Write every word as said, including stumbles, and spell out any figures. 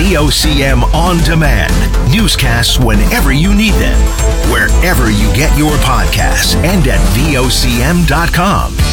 V O C M On Demand. Newscasts whenever you need them. Wherever you get your podcasts and at V O C M dot com.